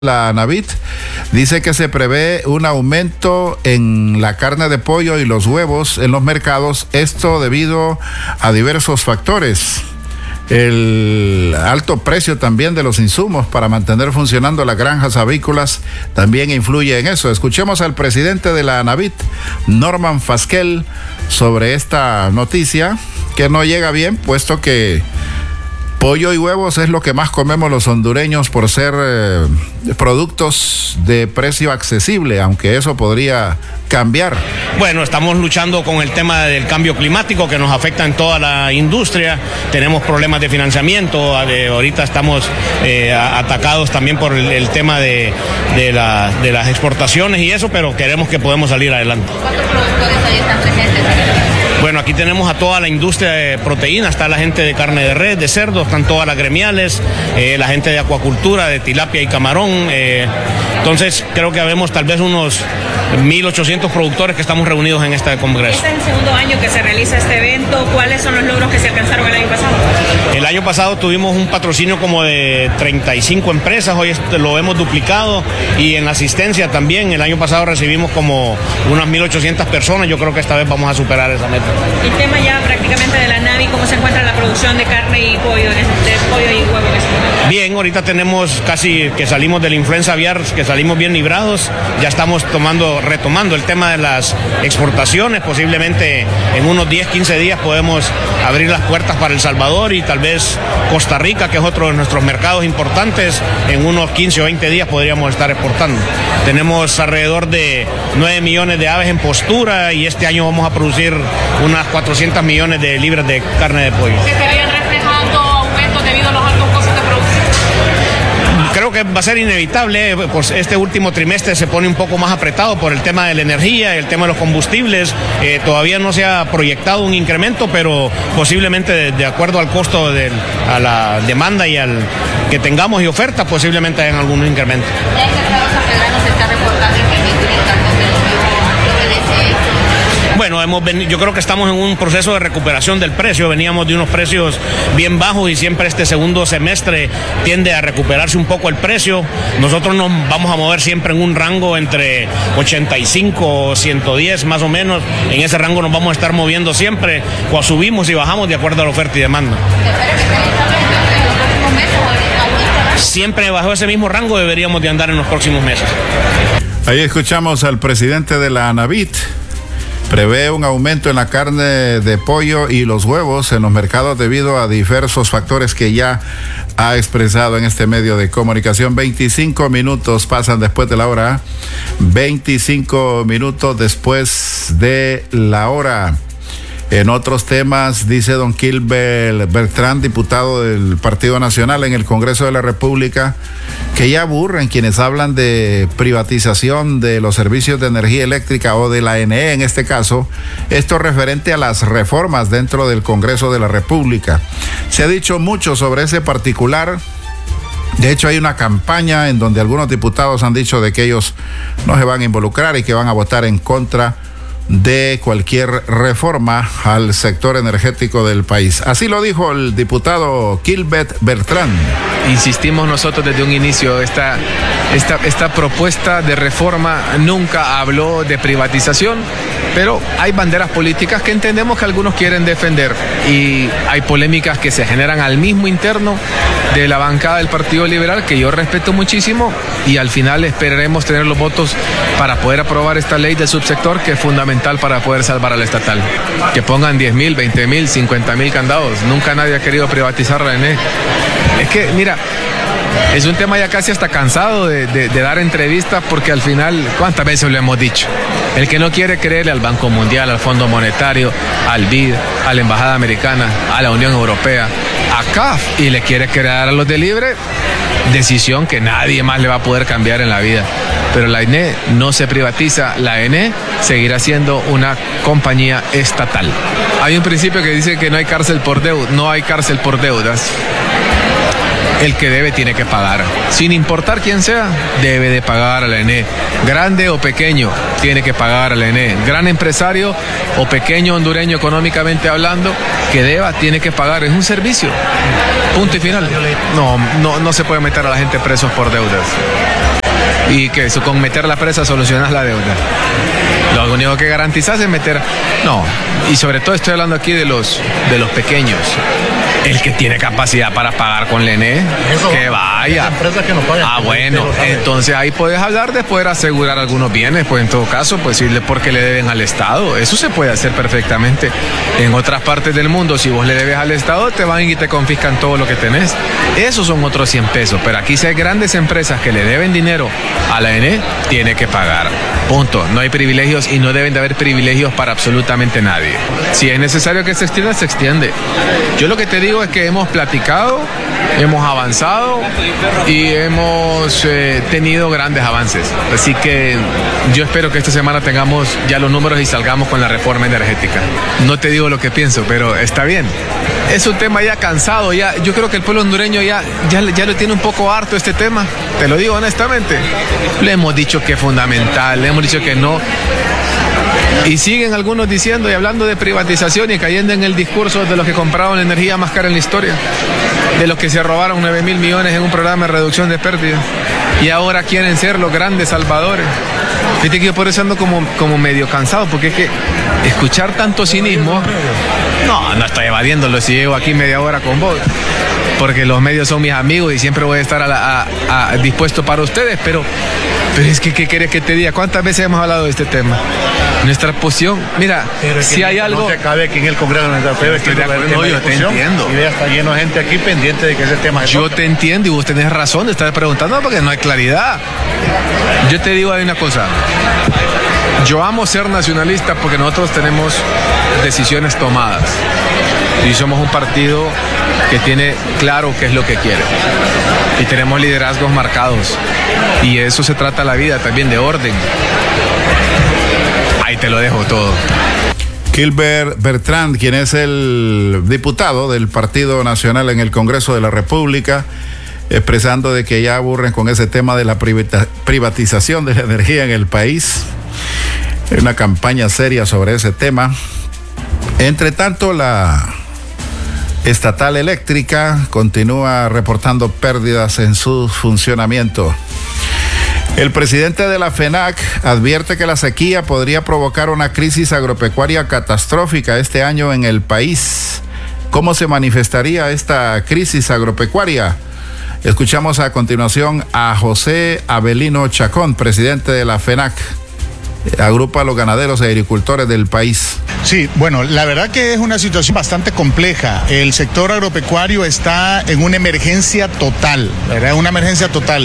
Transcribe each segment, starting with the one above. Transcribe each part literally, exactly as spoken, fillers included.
La Navit dice que se prevé un aumento en la carne de pollo y los huevos en los mercados, esto debido a diversos factores. El alto precio también de los insumos para mantener funcionando las granjas avícolas también influye en eso. Escuchemos al presidente de la Navit, Norman Fasquel, sobre esta noticia que no llega bien, puesto que pollo y huevos es lo que más comemos los hondureños por ser eh, productos de precio accesible, aunque eso podría cambiar. Bueno, estamos luchando con el tema del cambio climático que nos afecta en toda la industria. Tenemos problemas de financiamiento. De, ahorita estamos eh, atacados también por el, el tema de, de, la, de las exportaciones y eso, pero queremos que podemos salir adelante. ¿Cuántos productores ahí están presentes? Bueno, aquí tenemos a toda la industria de proteínas, está la gente de carne de res, de cerdo, están todas las gremiales, eh, la gente de acuacultura, de tilapia y camarón. Eh, entonces, creo que habemos tal vez unos mil ochocientos productores que estamos reunidos en este congreso. Este es el segundo año que se realiza este evento. ¿Cuáles son los logros que se alcanzaron el año pasado? El año pasado tuvimos un patrocinio como de treinta y cinco empresas, hoy lo hemos duplicado, y en la asistencia también. El año pasado recibimos como unas mil ochocientas personas, yo creo que esta vez vamos a superar esa meta. El tema ya prácticamente de la Navi, ¿cómo se encuentra la producción de carne y pollo, de pollo y huevo? Bien, ahorita tenemos casi que salimos de la influenza aviar, que salimos bien librados, ya estamos tomando, retomando el tema de las exportaciones, posiblemente en unos diez, quince días podemos abrir las puertas para El Salvador y tal vez Costa Rica, que es otro de nuestros mercados importantes, en unos quince o veinte días podríamos estar exportando. Tenemos alrededor de nueve millones de aves en postura y este año vamos a producir unas cuatrocientos millones de libras de carne de pollo. ¿Se estarían reflejando aumentos debido a los altos costos de producción? Creo que va a ser inevitable, pues este último trimestre se pone un poco más apretado por el tema de la energía, el tema de los combustibles. Eh, todavía no se ha proyectado un incremento, pero posiblemente de, de acuerdo al costo, de, a la demanda y al que tengamos y oferta, posiblemente hayan algún incremento. Ya en Cerrado San Pedrano se está reportando incremento en el cartón del huevo. ¿Qué obedece esto? Bueno, hemos venido, yo creo que estamos en un proceso de recuperación del precio. Veníamos de unos precios bien bajos y siempre este segundo semestre tiende a recuperarse un poco el precio. Nosotros nos vamos a mover siempre en un rango entre ochenta y cinco o ciento diez más o menos. En ese rango nos vamos a estar moviendo siempre, o subimos y bajamos de acuerdo a la oferta y demanda. Siempre bajo ese mismo rango deberíamos de andar en los próximos meses. Ahí escuchamos al presidente de la Navit. Prevé un aumento en la carne de pollo y los huevos en los mercados debido a diversos factores que ya ha expresado en este medio de comunicación. veinticinco minutos pasan después de la hora. veinticinco minutos después de la hora. En otros temas, dice don Gilbert Bertrand, diputado del Partido Nacional en el Congreso de la República, que ya aburren quienes hablan de privatización de los servicios de energía eléctrica o de la E N E en este caso, esto referente a las reformas dentro del Congreso de la República. Se ha dicho mucho sobre ese particular. De hecho, hay una campaña en donde algunos diputados han dicho de que ellos no se van a involucrar y que van a votar en contra de cualquier reforma al sector energético del país. Así lo dijo el diputado Gilbert Bertrand. Insistimos nosotros desde un inicio, esta, esta, esta propuesta de reforma nunca habló de privatización, pero hay banderas políticas que entendemos que algunos quieren defender y hay polémicas que se generan al mismo interno de la bancada del Partido Liberal, que yo respeto muchísimo, y al final esperaremos tener los votos para poder aprobar esta ley del subsector, que es fundamental para poder salvar al estatal. Que pongan diez mil, veinte mil, cincuenta mil candados. Nunca nadie ha querido privatizar la E N E. Es que, mira, es un tema ya casi hasta cansado de, de, de dar entrevistas, porque al final, ¿cuántas veces lo hemos dicho? El que no quiere creerle al Banco Mundial, al Fondo Monetario, al B I D, a la Embajada Americana, a la Unión Europea, a C A F, y le quiere creer a los de Libre, decisión que nadie más le va a poder cambiar en la vida. Pero la E N E no se privatiza, la E N E seguirá siendo una compañía estatal. Hay un principio que dice que no hay cárcel por deudas, no hay cárcel por deudas. El que debe tiene que pagar, sin importar quién sea, debe de pagar a la E N E. Grande o pequeño, tiene que pagar a la E N E. Gran empresario o pequeño hondureño económicamente hablando, que deba, tiene que pagar. Es un servicio. Punto y final. No, no, no se puede meter a la gente presos por deudas. y que eso, con meter la presa solucionas la deuda. Lo único que garantizas es meter... No, y sobre todo estoy hablando aquí de los, de los pequeños. El que tiene capacidad para pagar con L N E, que vaya. Que no pagan, ah, bueno, entonces ahí puedes hablar de poder asegurar algunos bienes, pues en todo caso, pues decirle porque le deben al Estado. Eso se puede hacer perfectamente. En otras partes del mundo, si vos le debes al Estado, te van y te confiscan todo lo que tenés. Esos son otros cien pesos. Pero aquí si hay grandes empresas que le deben dinero a la L N E, tiene que pagar. Punto. No hay privilegios y no deben de haber privilegios para absolutamente nadie. Si es necesario que se extienda, se extiende. Yo lo que te digo es que hemos platicado, hemos avanzado y hemos eh, tenido grandes avances. Así que yo espero que esta semana tengamos ya los números y salgamos con la reforma energética. No te digo lo que pienso, pero está bien. Es un tema ya cansado, ya, yo creo que el pueblo hondureño ya, ya, ya lo tiene un poco harto este tema. Te lo digo honestamente. Le hemos dicho que es fundamental, le hemos dicho que no. Y siguen algunos diciendo y hablando de privatización y cayendo en el discurso de los que compraron la energía más cara en la historia, de los que se robaron nueve mil millones en un programa de reducción de pérdidas y ahora quieren ser los grandes salvadores. Fíjate que yo por eso ando como, como medio cansado, porque es que escuchar tanto cinismo, no, no estoy evadiéndolo si llevo aquí media hora con vos, porque los medios son mis amigos y siempre voy a estar a la, a, a, dispuesto para ustedes, pero, pero es que, ¿qué querés que te diga? ¿Cuántas veces hemos hablado de este tema? Nuestra posición, mira, pero si hay no algo... No se acabe aquí en el Congreso, pero estoy de acuerdo, no, yo te entiendo. Y está lleno de gente aquí pendiente de que ese tema se Yo toque. te entiendo y vos tenés razón de estar preguntando porque no hay claridad. Yo te digo, hay una cosa. Yo amo ser nacionalista porque nosotros tenemos decisiones tomadas y somos un partido que tiene claro qué es lo que quiere y tenemos liderazgos marcados y eso se trata la vida también, de orden. Ahí te lo dejo todo. Gilbert Bertrand, quien es el diputado del Partido Nacional en el Congreso de la República, expresando de que ya aburren con ese tema de la privatización de la energía en el país. Hay una campaña seria sobre ese tema. Entre tanto, la estatal eléctrica continúa reportando pérdidas en su funcionamiento. El presidente de la FENAC advierte que la sequía podría provocar una crisis agropecuaria catastrófica este año en el país. ¿Cómo se manifestaría esta crisis agropecuaria? Escuchamos a continuación a José Avelino Chacón, presidente de la FENAC. Agrupa a los ganaderos y agricultores del país. Sí, bueno, la verdad que es una situación bastante compleja. El sector agropecuario está en una emergencia total, ¿verdad? Una emergencia total.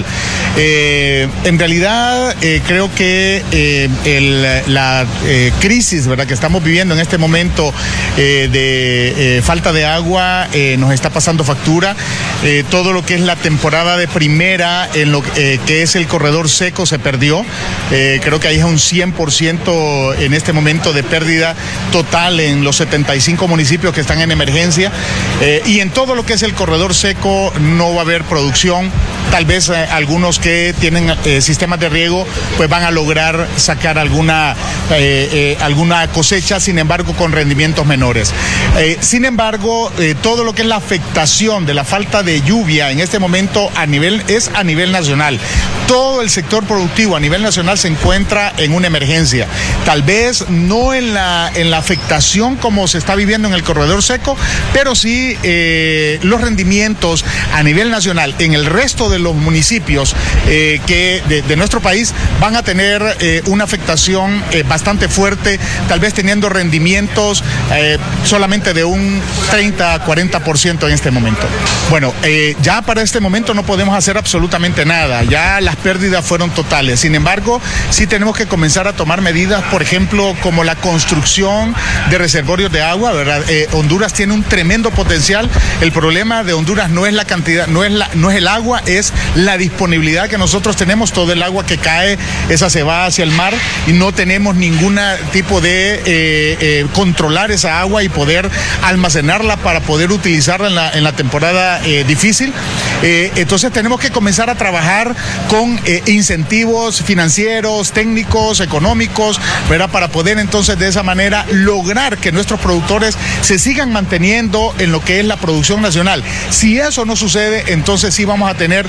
Eh, en realidad, eh, creo que eh, el, la eh, crisis, ¿verdad?, que estamos viviendo en este momento eh, de eh, falta de agua eh, nos está pasando factura. Eh, todo lo que es la temporada de primera, en lo eh, que es el corredor seco, se perdió. Eh, creo que ahí es un cien por ciento en este momento de pérdida total en los setenta y cinco municipios que están en emergencia, eh, y en todo lo que es el corredor seco no va a haber producción. Tal vez eh, algunos que tienen eh, sistemas de riego pues van a lograr sacar alguna, eh, eh, alguna cosecha, sin embargo con rendimientos menores. Eh, sin embargo, eh, todo lo que es la afectación de la falta de lluvia en este momento a nivel, es a nivel nacional. Todo el sector productivo a nivel nacional se encuentra en una emergencia. Tal vez no en la, en la afectación como se está viviendo en el corredor seco, pero sí eh, los rendimientos a nivel nacional en el resto de los municipios eh, que de, de nuestro país van a tener eh, una afectación eh, bastante fuerte, tal vez teniendo rendimientos eh, solamente de un treinta a cuarenta por ciento en este momento. Bueno, eh, ya para este momento no podemos hacer absolutamente nada, ya las pérdidas fueron totales. Sin embargo, sí tenemos que comenzar a tomar medidas, por ejemplo, como la construcción de reservorios de agua, ¿verdad? Eh, Honduras tiene un tremendo potencial. El problema de Honduras no es la cantidad, no es, la, no es el agua, es la disponibilidad que nosotros tenemos. Todo el agua que cae, esa se va hacia el mar y no tenemos ningún tipo de eh, eh, controlar esa agua y poder almacenarla para poder utilizarla en la, en la temporada eh, difícil. Eh, entonces tenemos que comenzar a trabajar con eh, incentivos financieros, técnicos, económicos, ¿verdad?, para poder entonces de esa manera lograr que nuestros productores se sigan manteniendo en lo que es la producción nacional. Si eso no sucede, entonces sí vamos a tener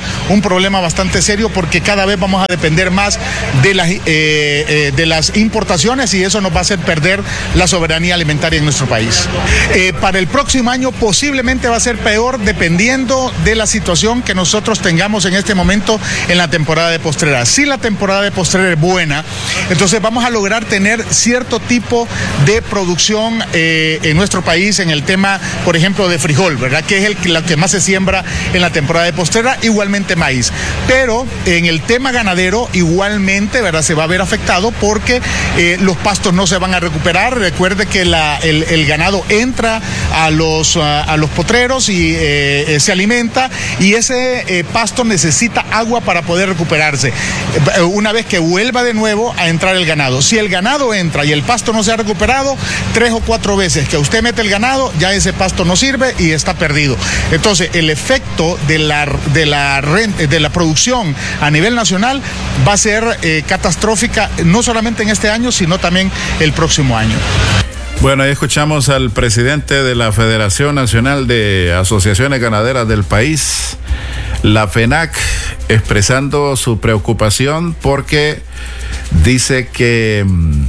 un problema bastante serio porque cada vez vamos a depender más de las, eh, eh, de las importaciones y eso nos va a hacer perder la soberanía alimentaria en nuestro país. Eh, para el próximo año posiblemente va a ser peor dependiendo de la situación que nosotros tengamos en este momento en la temporada de postrera. Si la temporada de postrera es buena, entonces vamos a lograr tener cierto tipo de producción eh, en nuestro país en el tema, por ejemplo, de frijol, ¿verdad? Que es el la que más se siembra en la temporada de postrera, igualmente maíz. Pero en el tema ganadero, igualmente, ¿verdad? Se va a ver afectado porque eh, los pastos no se van a recuperar. Recuerde que la, el, el ganado entra a los, a, a los potreros y eh, eh, se alimenta y ese eh, pasto necesita agua para poder recuperarse. Eh, una vez que vuelva de nuevo a entrar el ganado. Si el ganado entra y el pasto no se ha recuperado, tres o cuatro veces que usted mete el ganado, ya ese pasto no sirve y está perdido. Entonces, el efecto de la, de la, de la producción a nivel nacional va a ser eh, catastrófica, no solamente en este año, sino también el próximo año. Bueno, ahí escuchamos al presidente de la Federación Nacional de Asociaciones Ganaderas del país, la FENAC, expresando su preocupación porque dice que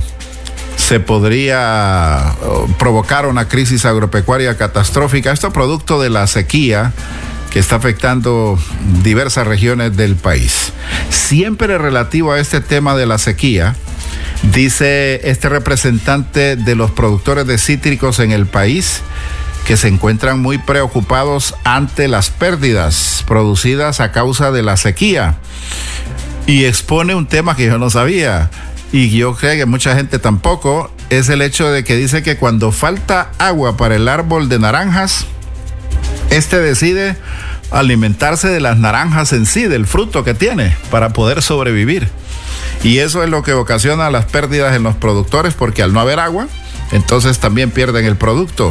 se podría provocar una crisis agropecuaria catastrófica. Esto producto de la sequía que está afectando diversas regiones del país. Siempre relativo a este tema de la sequía, dice este representante de los productores de cítricos en el país que se encuentran muy preocupados ante las pérdidas producidas a causa de la sequía. Y expone un tema que yo no sabía, y yo creo que mucha gente tampoco, es el hecho de que dice que cuando falta agua para el árbol de naranjas, este decide alimentarse de las naranjas en sí, del fruto que tiene, para poder sobrevivir. Y eso es lo que ocasiona las pérdidas en los productores, porque al no haber agua, entonces también pierden el producto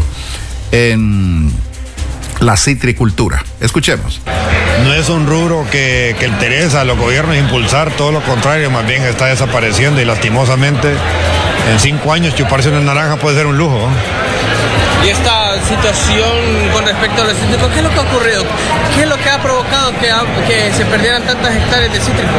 en la citricultura. Escuchemos. No es un rubro que, que interesa a los gobiernos impulsar, todo lo contrario, más bien está desapareciendo y lastimosamente en cinco años chuparse una naranja puede ser un lujo. Y esta situación con respecto a los cítricos, ¿qué es lo que ha ocurrido? ¿Qué es lo que ha provocado que, ha, que se perdieran tantas hectáreas de cítricos?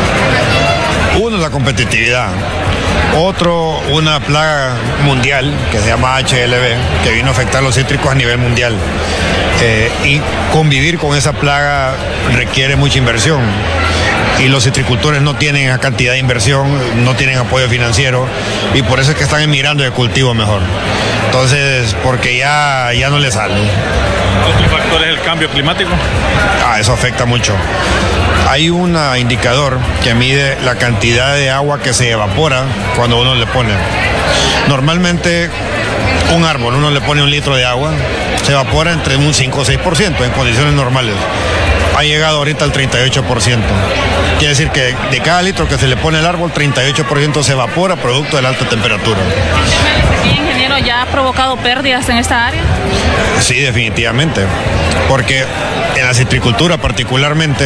Uno, la competitividad. Otro, una plaga mundial que se llama H L V, que vino a afectar los cítricos a nivel mundial. Eh, y convivir con esa plaga requiere mucha inversión. Y los citricultores no tienen esa cantidad de inversión, no tienen apoyo financiero, y por eso es que están emigrando de cultivo mejor. Entonces, porque ya, ya no les sale. ¿Otro factor es el cambio climático? Ah, eso afecta mucho. Hay un indicador que mide la cantidad de agua que se evapora cuando uno le pone. Normalmente, un árbol, uno le pone un litro de agua, se evapora entre un cinco o seis por ciento en condiciones normales. Ha llegado ahorita al treinta y ocho por ciento. Quiere decir que de cada litro que se le pone al árbol, treinta y ocho por ciento se evapora producto de la alta temperatura. ¿La sequía, ingeniero, ya ha provocado pérdidas en esta área? Sí, definitivamente. Porque en la citricultura particularmente,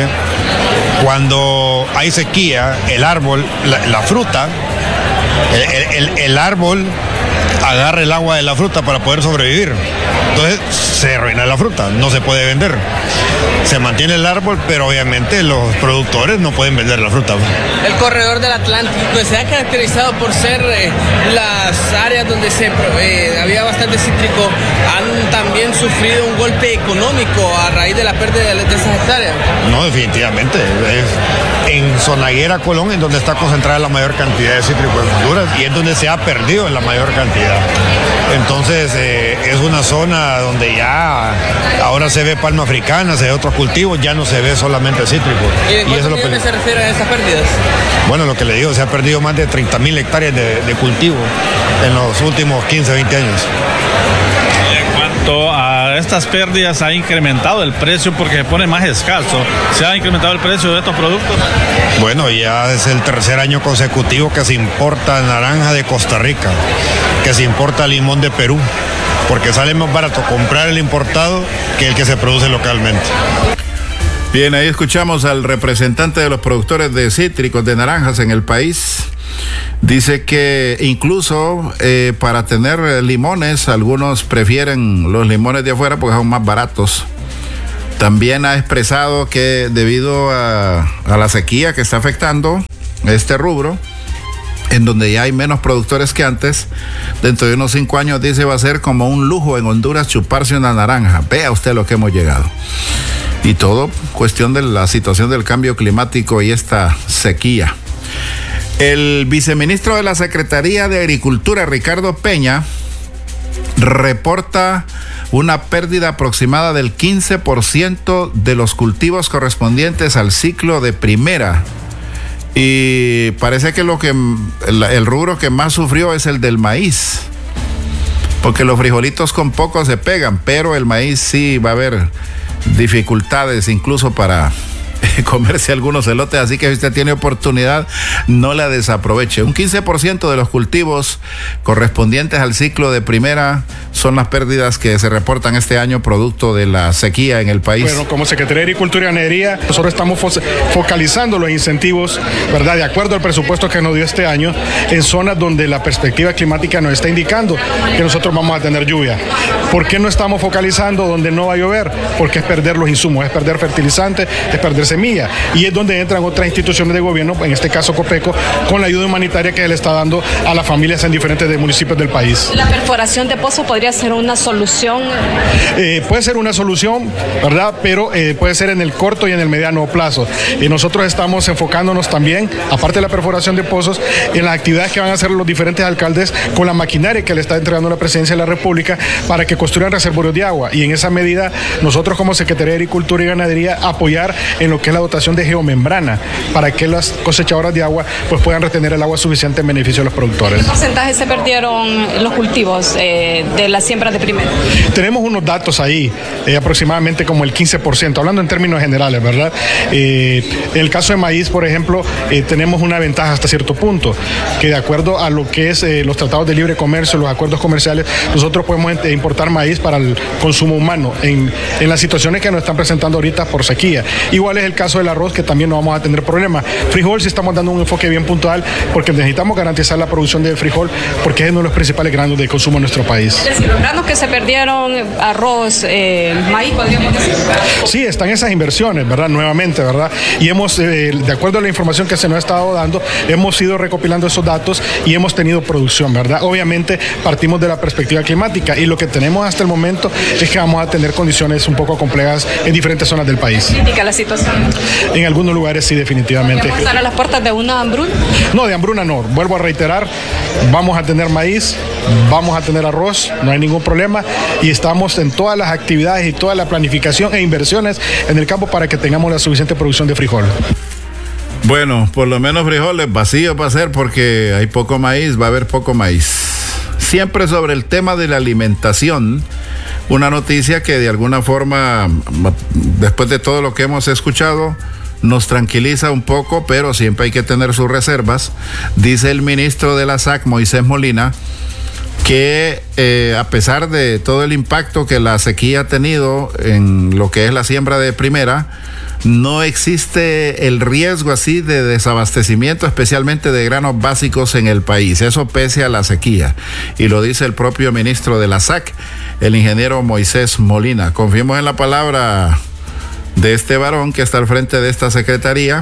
cuando hay sequía, el árbol, la, la fruta, el, el, el árbol agarra el agua de la fruta para poder sobrevivir. Entonces se arruina la fruta, no se puede vender. Se mantiene el árbol, pero obviamente los productores no pueden vender la fruta. El corredor del Atlántico se ha caracterizado por ser eh, las áreas donde se eh, había bastante cítrico, han también sufrido un golpe económico a raíz de la pérdida de, de esas hectáreas. No, definitivamente. Es en Zonaguera, Colón, en donde está concentrada la mayor cantidad de cítricos en Honduras y es donde se ha perdido la mayor cantidad. Entonces eh, es una zona donde ya ahora se ve palma africana, se ve otros cultivos, ya no se ve solamente cítricos. ¿Y de cuántos millones se refiere a estas pérdidas? Bueno, lo que le digo, se ha perdido más de treinta mil hectáreas de, de cultivo en los últimos quince, veinte años. En cuanto a estas pérdidas, ¿ha incrementado el precio porque se pone más escaso? ¿Se ha incrementado el precio de estos productos? Bueno, ya es el tercer año consecutivo que se importa naranja de Costa Rica, que se importa limón de Perú, porque sale más barato comprar el importado que el que se produce localmente. Bien, ahí escuchamos al representante de los productores de cítricos, de naranjas en el país. Dice que incluso eh, para tener limones, algunos prefieren los limones de afuera porque son más baratos también ha expresado que debido a, a la sequía que está afectando este rubro, en donde ya hay menos productores que antes, dentro de unos cinco años dice va a ser como un lujo en Honduras chuparse una naranja. Vea usted lo que hemos llegado. Y todo cuestión de la situación del cambio climático y esta sequía. El viceministro de la Secretaría de Agricultura, Ricardo Peña, reporta una pérdida aproximada del quince por ciento de los cultivos correspondientes al ciclo de primera. Y parece que lo que el, el rubro que más sufrió es el del maíz, porque los frijolitos con poco se pegan, pero el maíz sí va a haber dificultades incluso para comerse algunos elotes, así que si usted tiene oportunidad, no la desaproveche. Un quince por ciento de los cultivos correspondientes al ciclo de primera son las pérdidas que se reportan este año producto de la sequía en el país. Bueno, como Secretaría de Agricultura y Ganadería, nosotros estamos fo focalizando los incentivos, ¿verdad?, de acuerdo al presupuesto que nos dio este año, en zonas donde la perspectiva climática nos está indicando que nosotros vamos a tener lluvia. ¿Por qué no estamos focalizando donde no va a llover? Porque es perder los insumos, es perder fertilizantes, es perder semilla, y es donde entran otras instituciones de gobierno, en este caso Copeco, con la ayuda humanitaria que le está dando a las familias en diferentes de municipios del país. ¿La perforación de pozos podría ser una solución? Eh, puede ser una solución, ¿verdad? Pero eh, puede ser en el corto y en el mediano plazo. Y nosotros estamos enfocándonos también, aparte de la perforación de pozos, en las actividades que van a hacer los diferentes alcaldes con la maquinaria que le está entregando la Presidencia de la República para que construyan reservorios de agua. Y en esa medida, nosotros como Secretaría de Agricultura y Ganadería apoyar en lo que es la dotación de geomembrana para que las cosechadoras de agua pues puedan retener el agua suficiente en beneficio de los productores. ¿Qué porcentaje se perdieron los cultivos eh, de las siembras de primera? Tenemos unos datos ahí, eh, aproximadamente como el quince por ciento, hablando en términos generales, ¿verdad? Eh, en el caso de maíz, por ejemplo, eh, tenemos una ventaja hasta cierto punto, que de acuerdo a lo que es eh, los tratados de libre comercio, los acuerdos comerciales, nosotros podemos importar maíz para el consumo humano en, en las situaciones que nos están presentando ahorita por sequía. Igual es el caso del arroz, que también no vamos a tener problemas. Frijol sí estamos dando un enfoque bien puntual, porque necesitamos garantizar la producción de frijol, porque es uno de los principales granos de consumo en nuestro país. Es decir, los granos que se perdieron, arroz, eh, maíz, podríamos decir. Sí, están esas inversiones, ¿verdad? Nuevamente, ¿verdad? Y hemos, eh, de acuerdo a la información que se nos ha estado dando, hemos ido recopilando esos datos y hemos tenido producción, ¿verdad? Obviamente partimos de la perspectiva climática y lo que tenemos hasta el momento es que vamos a tener condiciones un poco complejas en diferentes zonas del país. ¿Crítica la situación? En algunos lugares sí, definitivamente. ¿Vamos a estar a las puertas de una hambruna? No, de hambruna no. Vuelvo a reiterar, vamos a tener maíz, vamos a tener arroz, no hay ningún problema, y estamos en todas las actividades y toda la planificación e inversiones en el campo para que tengamos la suficiente producción de frijol. Bueno, por lo menos frijoles vacíos va a ser porque hay poco maíz, va a haber poco maíz. Siempre sobre el tema de la alimentación, una noticia que de alguna forma, después de todo lo que hemos escuchado, nos tranquiliza un poco, pero siempre hay que tener sus reservas. Dice el ministro de la S A C, Moisés Molina, que eh, a pesar de todo el impacto que la sequía ha tenido en lo que es la siembra de primera, no existe el riesgo así de desabastecimiento, especialmente de granos básicos en el país, eso pese a la sequía, y lo dice el propio ministro de la S A C, el ingeniero Moisés Molina. Confiemos en la palabra de este varón que está al frente de esta secretaría,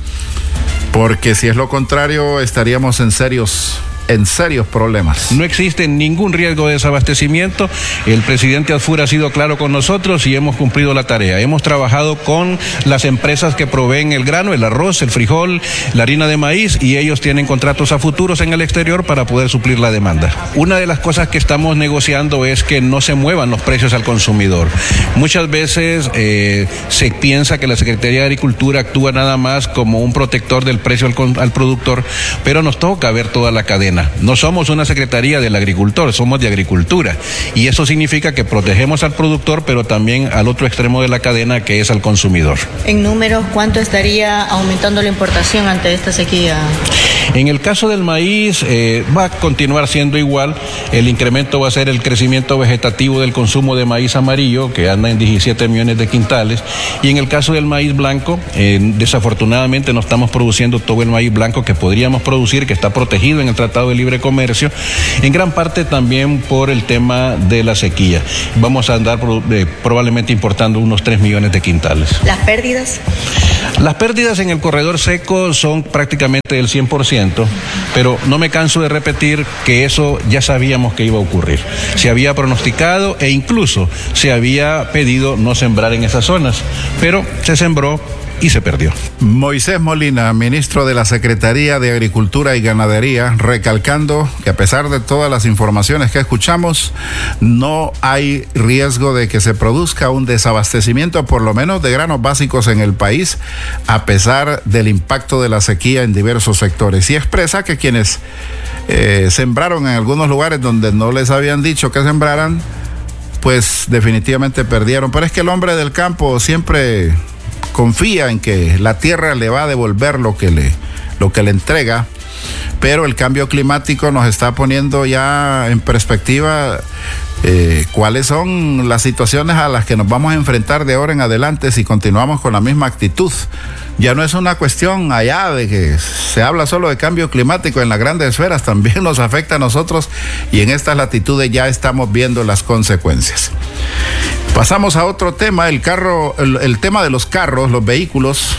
porque si es lo contrario estaríamos en serios en serios problemas. No existe ningún riesgo de desabastecimiento. El presidente Asfur ha sido claro con nosotros y hemos cumplido la tarea. Hemos trabajado con las empresas que proveen el grano, el arroz, el frijol, la harina de maíz, y ellos tienen contratos a futuros en el exterior para poder suplir la demanda. Una de las cosas que estamos negociando es que no se muevan los precios al consumidor. Muchas veces eh, se piensa que la Secretaría de Agricultura actúa nada más como un protector del precio al, al productor, pero nos toca ver toda la cadena. No somos una secretaría del agricultor, somos de agricultura, y eso significa que protegemos al productor, pero también al otro extremo de la cadena, que es al consumidor. En números, ¿cuánto estaría aumentando la importación ante esta sequía? En el caso del maíz, eh, va a continuar siendo igual. El incremento va a ser el crecimiento vegetativo del consumo de maíz amarillo, que anda en diecisiete millones de quintales. Y en el caso del maíz blanco, eh, desafortunadamente no estamos produciendo todo el maíz blanco que podríamos producir, que está protegido en el Tratado de Libre Comercio, en gran parte también por el tema de la sequía. Vamos a andar eh, probablemente importando unos tres millones de quintales. ¿Las pérdidas? Las pérdidas en el corredor seco son prácticamente del cien por ciento, pero no me canso de repetir que eso ya sabíamos que iba a ocurrir. Se había pronosticado e incluso se había pedido no sembrar en esas zonas, pero se sembró y se perdió. Moisés Molina, ministro de la Secretaría de Agricultura y Ganadería, recalcando que a pesar de todas las informaciones que escuchamos, no hay riesgo de que se produzca un desabastecimiento, por lo menos de granos básicos en el país, a pesar del impacto de la sequía en diversos sectores. Y expresa que quienes eh, sembraron en algunos lugares donde no les habían dicho que sembraran, pues definitivamente perdieron. Pero es que el hombre del campo siempre confía en que la tierra le va a devolver lo que le, lo que le entrega, pero el cambio climático nos está poniendo ya en perspectiva eh, cuáles son las situaciones a las que nos vamos a enfrentar de ahora en adelante si continuamos con la misma actitud. Ya no es una cuestión allá de que se habla solo de cambio climático en las grandes esferas, también nos afecta a nosotros y en estas latitudes ya estamos viendo las consecuencias. Pasamos a otro tema, el carro, el, el tema de los carros, los vehículos.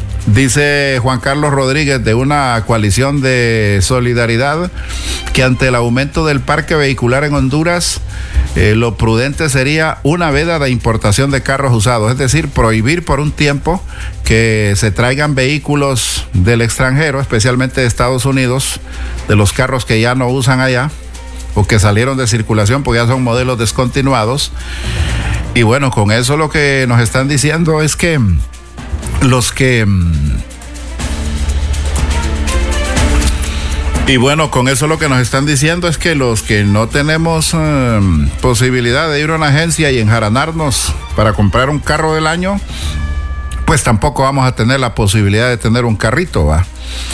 Dice Juan Carlos Rodríguez de una coalición de solidaridad que ante el aumento del parque vehicular en Honduras, eh, lo prudente sería una veda de importación de carros usados, es decir, prohibir por un tiempo que se traigan vehículos del extranjero, especialmente de Estados Unidos, de los carros que ya no usan allá o que salieron de circulación porque ya son modelos descontinuados. Y bueno, con eso lo que nos están diciendo es que los que... Y bueno, con eso lo que nos están diciendo es que los que no tenemos eh, posibilidad de ir a una agencia y enjaranarnos para comprar un carro del año, pues tampoco vamos a tener la posibilidad de tener un carrito, ¿va?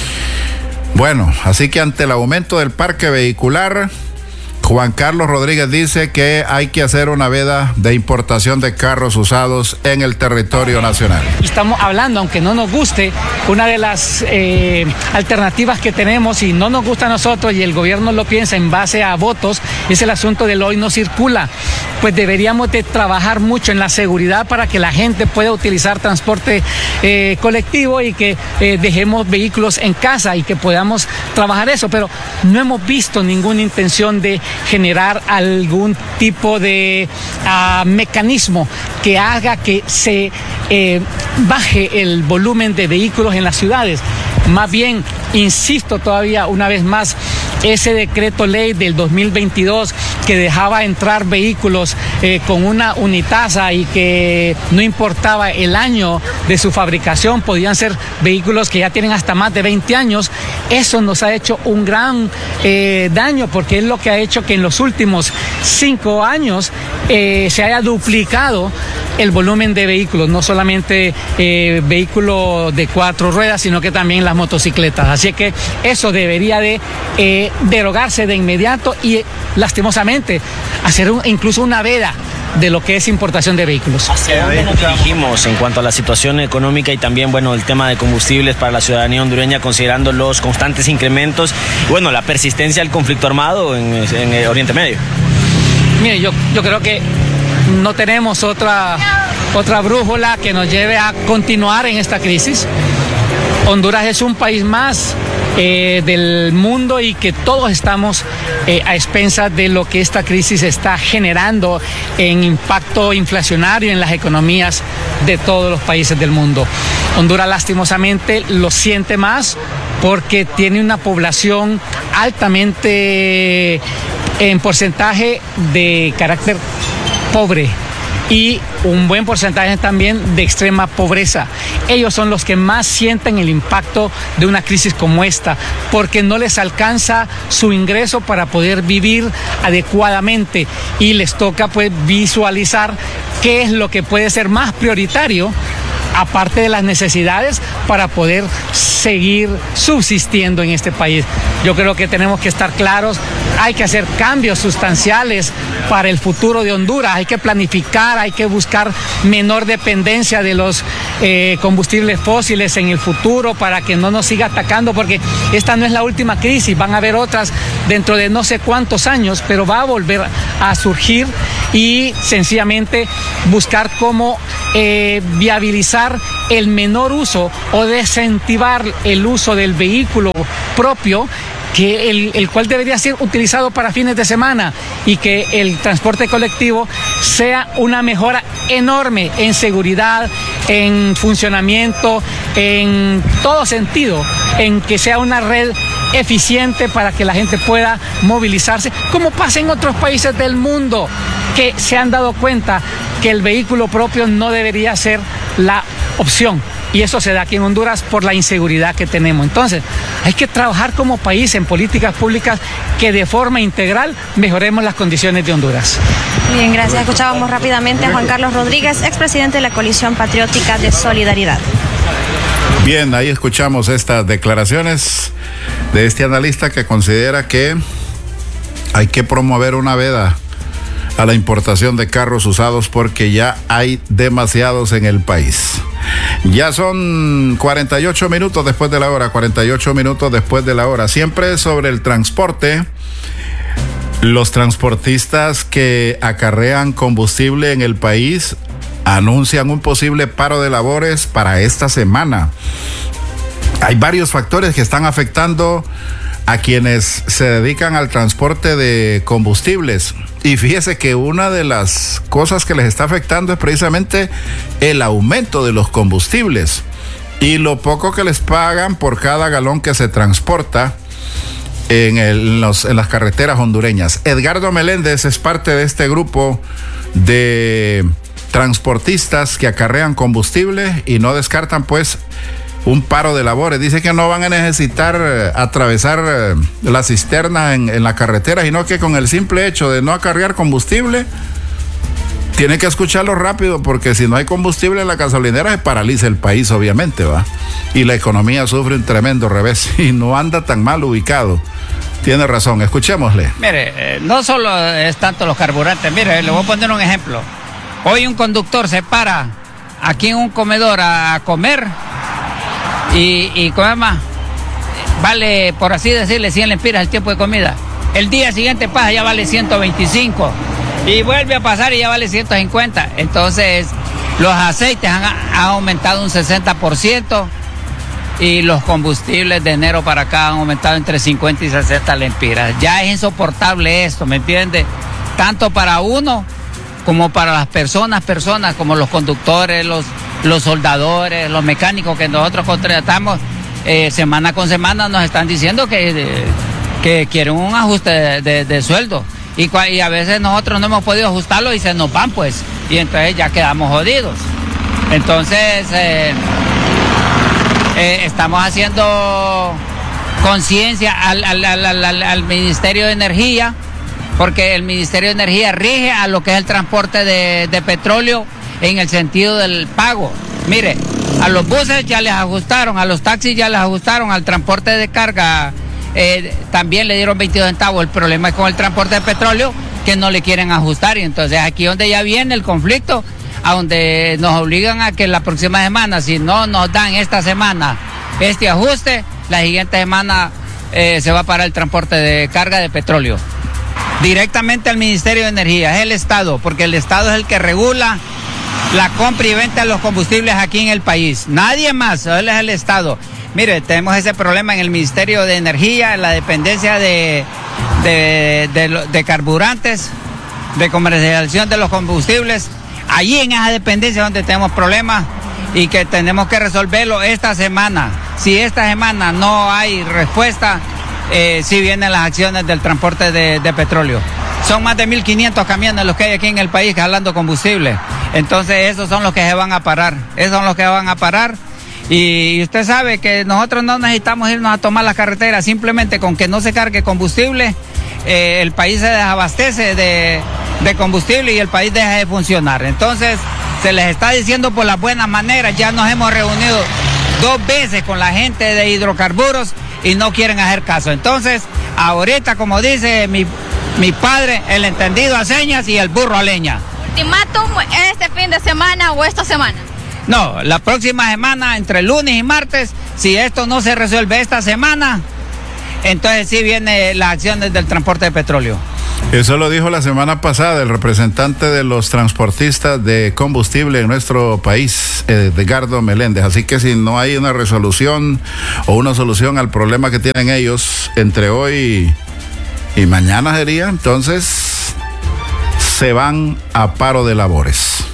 Bueno, así que ante el aumento del parque vehicular, Juan Carlos Rodríguez dice que hay que hacer una veda de importación de carros usados en el territorio nacional. Estamos hablando, aunque no nos guste, una de las eh, alternativas que tenemos y no nos gusta a nosotros y el gobierno lo piensa en base a votos, es el asunto del hoy no circula. Pues deberíamos de trabajar mucho en la seguridad para que la gente pueda utilizar transporte eh, colectivo y que eh, dejemos vehículos en casa y que podamos trabajar eso, pero no hemos visto ninguna intención de generar algún tipo de uh, mecanismo que haga que se eh, baje el volumen de vehículos en las ciudades. Más bien, insisto todavía una vez más, ese decreto ley del dos mil veintidós que dejaba entrar vehículos eh, con una unitasa y que no importaba el año de su fabricación, podían ser vehículos que ya tienen hasta más de veinte años, eso nos ha hecho un gran eh, daño porque es lo que ha hecho que en los últimos cinco años eh, se haya duplicado el volumen de vehículos, no solamente eh, vehículos de cuatro ruedas, sino que también las motocicletas. Así que eso debería de eh, derogarse de inmediato y lastimosamente hacer un, incluso una veda de lo que es importación de vehículos. ¿Hacia dónde nos dirigimos en cuanto a la situación económica y también, bueno, el tema de combustibles para la ciudadanía hondureña, considerando los constantes incrementos y, bueno, la persistencia del conflicto armado en, en el Oriente Medio? Mire, yo, yo creo que no tenemos otra, otra brújula que nos lleve a continuar en esta crisis. Honduras es un país más eh, del mundo y que todos estamos eh, a expensas de lo que esta crisis está generando en impacto inflacionario en las economías de todos los países del mundo. Honduras lastimosamente lo siente más porque tiene una población altamente en porcentaje de carácter pobre y un buen porcentaje también de extrema pobreza. Ellos son los que más sienten el impacto de una crisis como esta, porque no les alcanza su ingreso para poder vivir adecuadamente y les toca pues visualizar qué es lo que puede ser más prioritario aparte de las necesidades para poder seguir subsistiendo en este país. Yo creo que tenemos que estar claros, hay que hacer cambios sustanciales para el futuro de Honduras, hay que planificar, hay que buscar menor dependencia de los eh, combustibles fósiles en el futuro para que no nos siga atacando, porque esta no es la última crisis, van a haber otras dentro de no sé cuántos años, pero va a volver a surgir, y sencillamente buscar cómo eh, viabilizar el menor uso o desincentivar el uso del vehículo propio, que el, el cual debería ser utilizado para fines de semana, y que el transporte colectivo sea una mejora enorme en seguridad, en funcionamiento, en todo sentido, en que sea una red eficiente para que la gente pueda movilizarse, como pasa en otros países del mundo, que se han dado cuenta que el vehículo propio no debería ser la opción. Y eso se da aquí en Honduras por la inseguridad que tenemos. Entonces, hay que trabajar como país en políticas públicas que de forma integral mejoremos las condiciones de Honduras. Bien, gracias. Escuchábamos rápidamente a Juan Carlos Rodríguez, expresidente de la Coalición Patriótica de Solidaridad. Bien, ahí escuchamos estas declaraciones de este analista que considera que hay que promover una veda a la importación de carros usados porque ya hay demasiados en el país. Ya son cuarenta y ocho minutos después de la hora, cuarenta y ocho minutos después de la hora. Siempre sobre el transporte, los transportistas que acarrean combustible en el país anuncian un posible paro de labores para esta semana. Hay varios factores que están afectando a quienes se dedican al transporte de combustibles. Y fíjese que una de las cosas que les está afectando es precisamente el aumento de los combustibles y lo poco que les pagan por cada galón que se transporta en, el, en, los, en las carreteras hondureñas. Edgardo Meléndez es parte de este grupo de transportistas que acarrean combustible y no descartan pues un paro de labores. Dice que no van a necesitar eh, atravesar eh, la cisterna en, en la carretera, sino que con el simple hecho de no acarrear combustible, tiene que escucharlo rápido, porque si no hay combustible en la gasolinera se paraliza el país, obviamente, ¿va? Y la economía sufre un tremendo revés y no anda tan mal ubicado. Tiene razón, escuchémosle. Mire, eh, no solo es tanto los carburantes, mire, le voy a poner un ejemplo. Hoy un conductor se para aquí en un comedor a, a comer y, y ¿cómo se llama? Vale, por así decirle, cien lempiras el tiempo de comida. El día siguiente pasa, ya vale ciento veinticinco. Y vuelve a pasar y ya vale ciento cincuenta. Entonces, los aceites han, han aumentado un sesenta por ciento y los combustibles de enero para acá han aumentado entre cincuenta y sesenta lempiras. Ya es insoportable esto, ¿me entiende? Tanto para uno como para las personas, personas como los conductores, los, los soldadores, los mecánicos que nosotros contratamos, eh, semana con semana nos están diciendo que, que quieren un ajuste de, de, de sueldo. Y, y a veces nosotros no hemos podido ajustarlo y se nos van, pues, y entonces ya quedamos jodidos. Entonces, eh, eh, estamos haciendo conciencia al, al, al, al, al Ministerio de Energía, porque el Ministerio de Energía rige a lo que es el transporte de, de petróleo en el sentido del pago. Mire, a los buses ya les ajustaron, a los taxis ya les ajustaron, al transporte de carga eh, también le dieron veintidós centavos. El problema es con el transporte de petróleo, que no le quieren ajustar, y entonces aquí donde ya viene el conflicto, a donde nos obligan a que la próxima semana, si no nos dan esta semana este ajuste, la siguiente semana eh, se va a parar el transporte de carga de petróleo. Directamente al Ministerio de Energía, es el Estado, porque el Estado es el que regula la compra y venta de los combustibles aquí en el país. Nadie más, él es el Estado. Mire, tenemos ese problema en el Ministerio de Energía, en la dependencia de, de, de, de carburantes, de comercialización de los combustibles. Allí en esa dependencia donde tenemos problemas y que tenemos que resolverlo esta semana. Si esta semana no hay respuesta, eh, sí vienen las acciones del transporte de, de petróleo. Son más de mil quinientos camiones los que hay aquí en el país jalando combustible. Entonces esos son los que se van a parar, esos son los que van a parar. Y usted sabe que nosotros no necesitamos irnos a tomar las carreteras, simplemente con que no se cargue combustible, eh, el país se desabastece de, de combustible y el país deja de funcionar. Entonces, se les está diciendo por las buenas maneras. Ya nos hemos reunido dos veces con la gente de hidrocarburos y no quieren hacer caso. Entonces, ahorita, como dice mi, mi padre, el entendido a señas y el burro a leña. ¿Ultimátum este fin de semana o esta semana? No, la próxima semana, entre lunes y martes, si esto no se resuelve esta semana, entonces sí vienen las acciones del transporte de petróleo. Eso lo dijo la semana pasada el representante de los transportistas de combustible en nuestro país, Edgardo Meléndez. Así que si no hay una resolución o una solución al problema que tienen ellos entre hoy y mañana sería, entonces se van a paro de labores.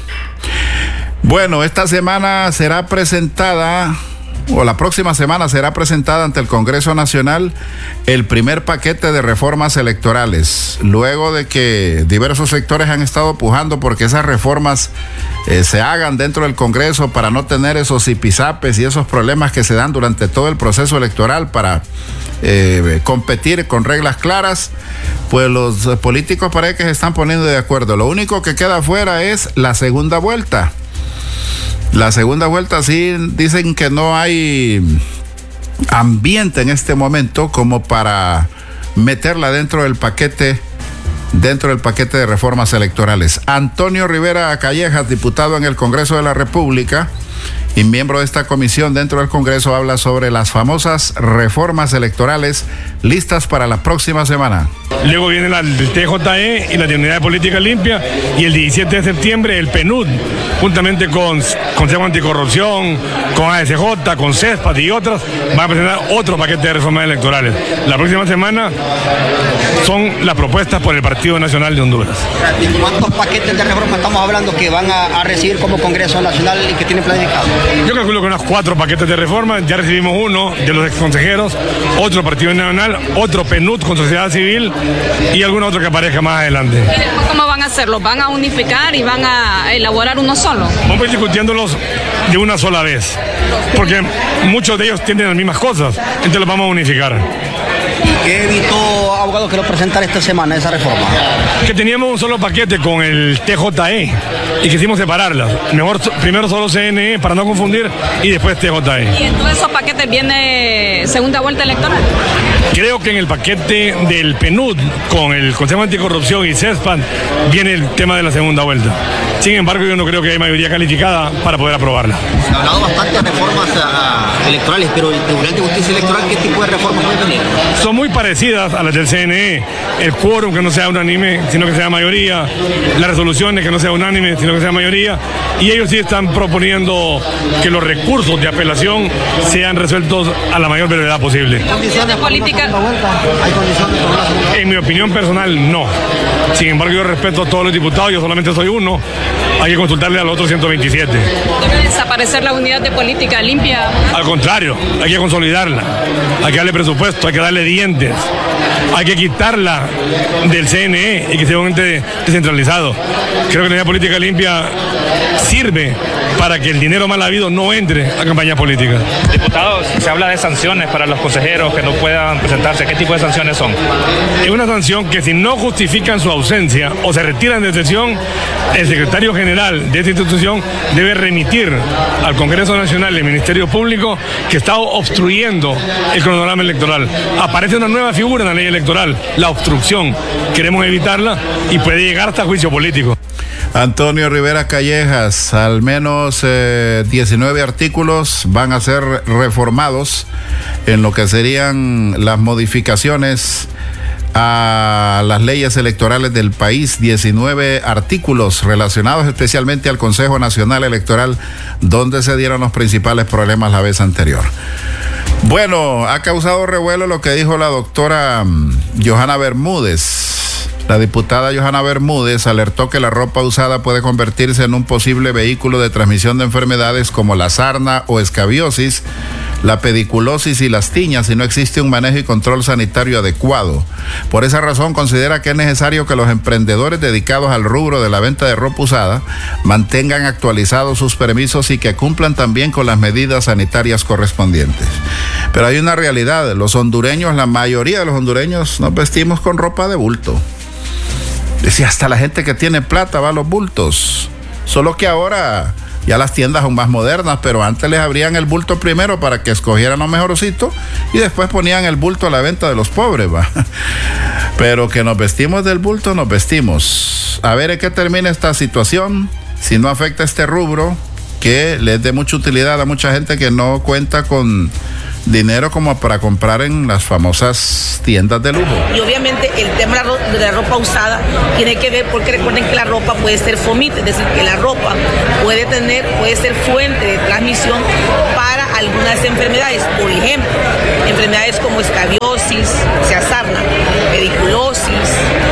Bueno, esta semana será presentada, o la próxima semana será presentada ante el Congreso Nacional el primer paquete de reformas electorales, luego de que diversos sectores han estado pujando porque esas reformas eh, se hagan dentro del Congreso para no tener esos zipizapes y esos problemas que se dan durante todo el proceso electoral para eh, competir con reglas claras. Pues los políticos parece que se están poniendo de acuerdo. Lo único que queda afuera es la segunda vuelta. La segunda vuelta sí dicen que no hay ambiente en este momento como para meterla dentro del paquete, dentro del paquete de reformas electorales. Antonio Rivera Callejas, diputado en el Congreso de la República y miembro de esta comisión dentro del Congreso, habla sobre las famosas reformas electorales listas para la próxima semana. Luego viene la del T J E y la de Unidad de Política Limpia, y el diecisiete de septiembre el P N U D, juntamente con Consejo Anticorrupción, con A S J, con CESPAT y otras, van a presentar otro paquete de reformas electorales. La próxima semana son las propuestas por el Partido Nacional de Honduras. ¿Cuántos paquetes de reforma estamos hablando que van a, a recibir como Congreso Nacional y que tienen planificado? Yo calculo que unos cuatro paquetes de reforma. Ya recibimos uno de los exconsejeros, otro Partido Nacional, otro P N U D con sociedad civil y alguno otro que aparezca más adelante. ¿Y después cómo van a hacerlo? ¿Van a unificar y van a elaborar uno solo? Vamos a ir discutiéndolos de una sola vez, porque muchos de ellos tienen las mismas cosas, entonces los vamos a unificar. ¿Y qué evitó, abogado, que lo presentara esta semana esa reforma? Que teníamos un solo paquete con el T J E y quisimos separarlas. Mejor primero solo C N E para no confundir y después T J E. ¿Y en todos esos paquetes viene segunda vuelta electoral? Creo que en el paquete del P N U D con el Consejo Anticorrupción y CESPAN viene el tema de la segunda vuelta. Sin embargo, yo no creo que haya mayoría calificada para poder aprobarla. Se ha hablado bastante de reformas uh, electorales, pero el Tribunal de Justicia Electoral, ¿qué tipo de reformas puede venir? Son muy parecidas a las del C N E. El quórum que no sea unánime, sino que sea mayoría. Las resoluciones que no sea unánime, sino que sea mayoría. Y ellos sí están proponiendo que los recursos de apelación sean resueltos a la mayor brevedad posible. ¿Condiciones políticas? ¿Hay condiciones por una segunda? En mi opinión personal, no. Sin embargo, yo respeto a todos los diputados, yo solamente soy uno. Hay que consultarle a los otros ciento veintisiete. ¿Debe desaparecer la unidad de política limpia? Al contrario, hay que consolidarla. Hay que darle presupuesto, hay que darle dientes. Hay que quitarla del C N E y que sea un ente descentralizado. Creo que la unidad política limpia sirve para que el dinero mal habido no entre a campañas políticas. Diputados, se habla de sanciones para los consejeros que no puedan presentarse. ¿Qué tipo de sanciones son? Es una sanción que si no justifican su ausencia o se retiran de sesión, el secretario general de esta institución debe remitir al Congreso Nacional y al Ministerio Público que está obstruyendo el cronograma electoral. Aparece una nueva figura en la ley electoral, la obstrucción. Queremos evitarla y puede llegar hasta juicio político. Antonio Rivera Callejas, al menos eh, diecinueve artículos van a ser reformados en lo que serían las modificaciones a las leyes electorales del país. Diecinueve artículos relacionados especialmente al Consejo Nacional Electoral, donde se dieron los principales problemas la vez anterior. Bueno, ha causado revuelo lo que dijo la doctora um, Johanna Bermúdez. La diputada Johanna Bermúdez alertó que la ropa usada puede convertirse en un posible vehículo de transmisión de enfermedades como la sarna o escabiosis, la pediculosis y las tiñas si no existe un manejo y control sanitario adecuado. Por esa razón considera que es necesario que los emprendedores dedicados al rubro de la venta de ropa usada mantengan actualizados sus permisos y que cumplan también con las medidas sanitarias correspondientes. Pero hay una realidad, los hondureños, la mayoría de los hondureños nos vestimos con ropa de bulto. Si hasta la gente que tiene plata va a los bultos. Solo que ahora ya las tiendas son más modernas, pero antes les abrían el bulto primero para que escogieran lo mejorcito y después ponían el bulto a la venta de los pobres, va. Pero que nos vestimos del bulto, nos vestimos. A ver en qué termina esta situación, si no afecta este rubro, que les dé mucha utilidad a mucha gente que no cuenta con dinero como para comprar en las famosas tiendas de lujo. Y obviamente el tema de la, ro- de la ropa usada tiene que ver porque recuerden que la ropa puede ser fomite, es decir, que la ropa puede tener, puede ser fuente de transmisión para algunas enfermedades. Por ejemplo, enfermedades como escabiosis, o sea, sarna, pediculosis,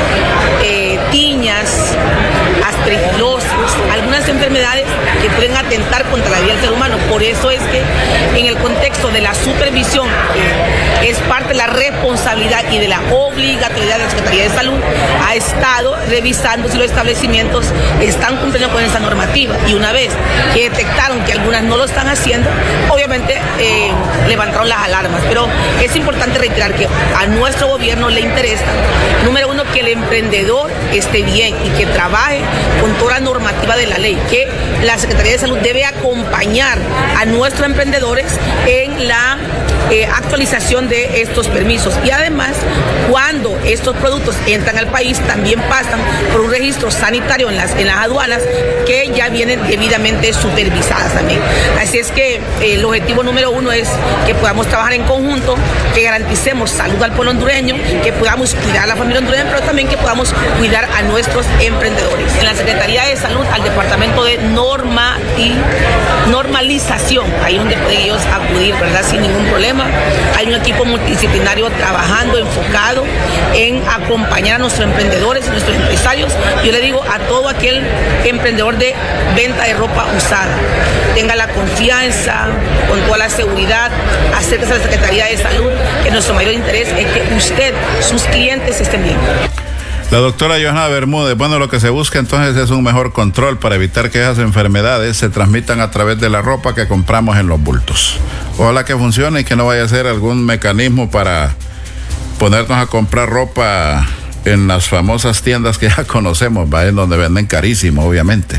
eh, tiñas, aspergilosis, algunas enfermedades que pueden atentar contra la vida del ser humano. Por eso es que en el contexto de la supervisión, que es parte de la responsabilidad y de la obligatoriedad de la Secretaría de Salud, ha estado revisando si los establecimientos están cumpliendo con esa normativa. Y una vez que detectaron que algunas no lo están haciendo, obviamente eh, levantaron las alarmas. Pero es importante reiterar que a nuestro gobierno le interesa, número uno, que el emprendedor esté bien y que trabaje con toda la normativa de la ley, que la Secretaría de Salud debe acompañar a nuestros emprendedores en la eh, actualización de estos permisos. Y además, cuando estos productos entran al país, también pasan por un registro sanitario en las, en las aduanas que ya vienen debidamente supervisadas también. Así es que eh, el objetivo número uno es que podamos trabajar en conjunto, que garanticemos salud al pueblo hondureño, que podamos cuidar a la familia hondureña, pero también que podamos cuidar a nuestros emprendedores. En la Secretaría de Salud, al Departamento de Norma y Normalización, ahí donde pueden ellos acudir, ¿verdad?, sin ningún problema. Hay un equipo multidisciplinario trabajando, enfocado en acompañar a nuestros emprendedores y nuestros empresarios. Yo le digo a todo aquel emprendedor de venta de ropa usada, tenga la confianza, con toda la seguridad, acérquese a la Secretaría de Salud, que nuestro mayor interés es que usted, sus clientes estén bien. La doctora Johanna Bermúdez, bueno, lo que se busca entonces es un mejor control para evitar que esas enfermedades se transmitan a través de la ropa que compramos en los bultos. Ojalá que funcione y que no vaya a ser algún mecanismo para ponernos a comprar ropa en las famosas tiendas que ya conocemos, ¿va? En donde venden carísimo, obviamente.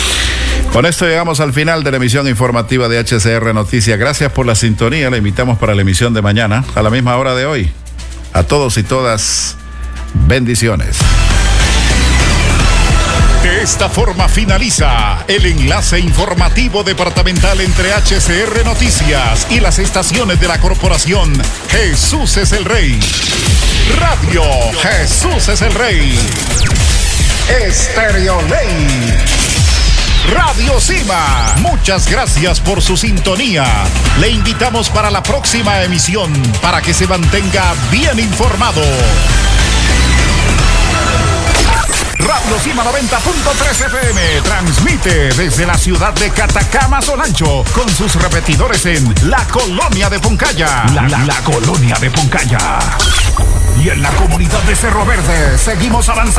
Con esto llegamos al final de la emisión informativa de H C R Noticias. Gracias por la sintonía. La invitamos para la emisión de mañana a la misma hora de hoy. A todos y todas, bendiciones. De esta forma finaliza el enlace informativo departamental entre H C R Noticias y las estaciones de la corporación Jesús es el Rey. Radio Jesús es el Rey. Estéreo Ley. Radio Cima. Muchas gracias por su sintonía. Le invitamos para la próxima emisión para que se mantenga bien informado. Radio Cima noventa punto tres F M transmite desde la ciudad de Catacama, Solancho, con sus repetidores en la colonia de Poncaya. La, la, la colonia de Poncaya. Y en la comunidad de Cerro Verde seguimos avanzando.